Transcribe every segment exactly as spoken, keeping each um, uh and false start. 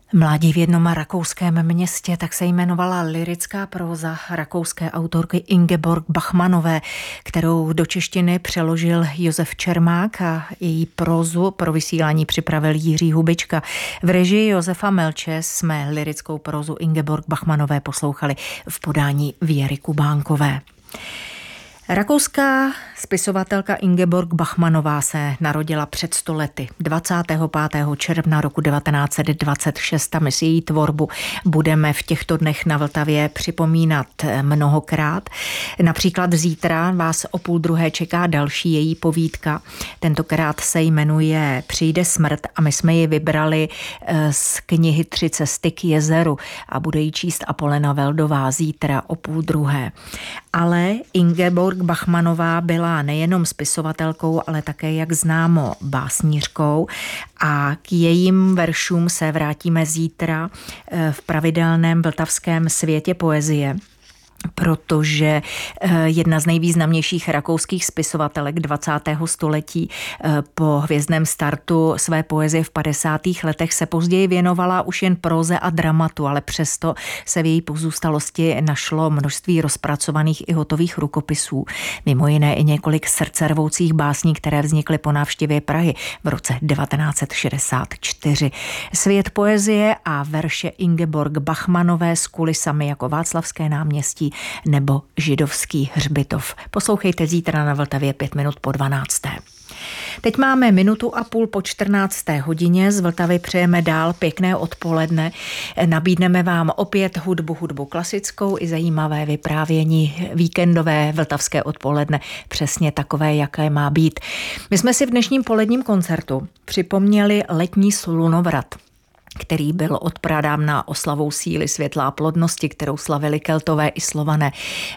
Mládí v jednom rakouském městě, tak se jmenovala lyrická próza rakouské autorky Ingeborg Bachmannové, kterou do češtiny přeložil Josef Čermák a její prózu pro vysílání připravil Jiří Hubička. V režii Josefa Melče jsme lyrickou prózu Ingeborg Bachmannové poslouchali v podání Věry Kubánkové. Rakouská spisovatelka Ingeborg Bachmannová se narodila před sto lety, dvacátého pátého června roku devatenáct set dvacet šest. A my si její tvorbu budeme v těchto dnech na Vltavě připomínat mnohokrát. Například zítra vás o půl druhé čeká další její povídka. Tentokrát se jmenuje Přijde smrt a my jsme ji vybrali z knihy Tři cesty k jezeru a bude ji číst Apolena Veldová zítra o půl druhé. Ale Ingeborg Bachmannová byla nejenom spisovatelkou, ale také, jak známo, básnířkou a k jejím veršům se vrátíme zítra v pravidelném vltavském světě poezie, protože jedna z nejvýznamnějších rakouských spisovatelek dvacátého století po hvězdném startu své poezie v padesátých letech se později věnovala už jen próze a dramatu, ale přesto se v její pozůstalosti našlo množství rozpracovaných i hotových rukopisů. Mimo jiné i několik srdcervoucích básní, které vznikly po návštěvě Prahy v roce devatenáct set šedesát čtyři. Svět poezie a verše Ingeborg Bachmannové s kulisami jako Václavské náměstí nebo Židovský hřbitov. Poslouchejte zítra na Vltavě pět minut po dvanácté. Teď máme minutu a půl po čtrnácté hodině. Z Vltavy přejeme dál pěkné odpoledne. Nabídneme vám opět hudbu, hudbu klasickou i zajímavé vyprávění víkendové vltavské odpoledne. Přesně takové, jaké má být. My jsme si v dnešním poledním koncertu připomněli letní slunovrat, který byl od pradávna oslavou síly, světla a plodnosti, kterou slavili Keltové i Slované.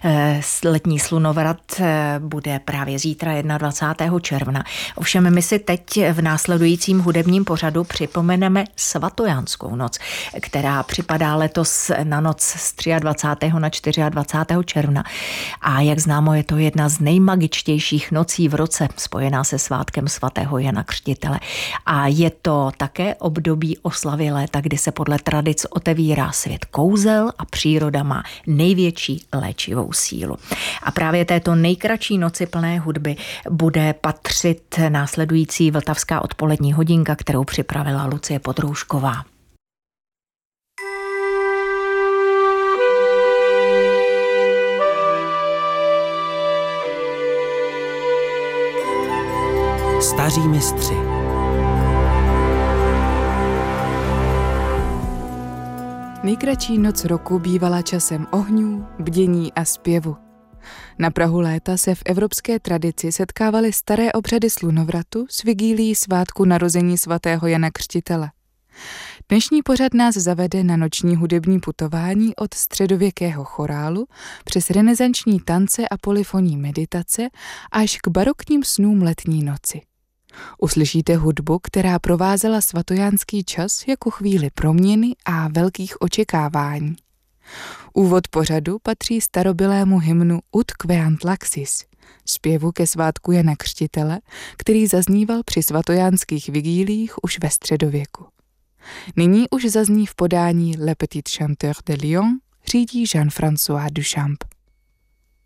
Letní slunovrat bude právě zítra dvacátého prvního června. Ovšem my si teď v následujícím hudebním pořadu připomeneme svatojánskou noc, která připadá letos na noc z dvacátého třetího na dvacátého čtvrtého června. A jak známo, je to jedna z nejmagičtějších nocí v roce, spojená se svátkem svatého Jana Křtitele. A je to také období oslavy léta, kdy se podle tradic otevírá svět kouzel a příroda má největší léčivou sílu. A právě této nejkratší noci plné hudby bude patřit následující vltavská odpolední hodinka, kterou připravila Lucie Podroušková. Staří mistři. Nejkratší noc roku bývala časem ohňů, bdění a zpěvu. Na prahu léta se v evropské tradici setkávaly staré obřady slunovratu s vigílií svátku narození svatého Jana Křtitele. Dnešní pořad nás zavede na noční hudební putování od středověkého chorálu přes renesanční tance a polyfonní meditace až k barokním snům letní noci. Uslyšíte hudbu, která provázela svatojánský čas jako chvíli proměny a velkých očekávání. Úvod pořadu patří starobylému hymnu Ut queant laxis, zpěvu ke svátku Jana Křtitele, který zazníval při svatojánských vigíliích už ve středověku. Nyní už zazní v podání Le Petit Chanteur de Lyon, řídí Jean-François Duchamp.